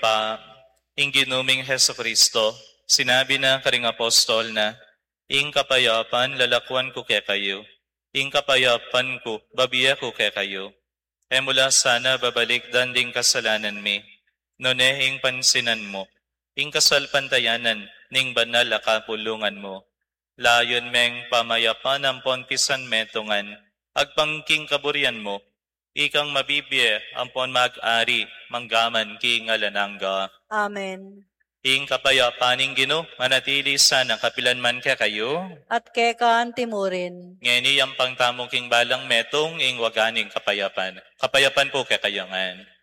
Pa, ing ginuming Heso Kristo, sinabi na karing apostol na, ing kapayapan lalakwan ko kay kayo, ing kapayapan ko babiya ko kay kayo. E mula sana babalik danding kasalanan mi, none ing pansinan mo, ing kasalpantayanan ning banal a kapulungan mo. Layon meng pamayapan ang pontisan metongan, agpangking kaburian mo, ikang mabibiye ampon mag-ari, manggaman ki ngalanangga. Amen. Ing kapayapaning Gino, manatili sana kapilanman ka kayo. At kekaan timurin. Ngeni ang pangtamong king balang metong ing waganing kapayapan. Kapayapan po kakayangan.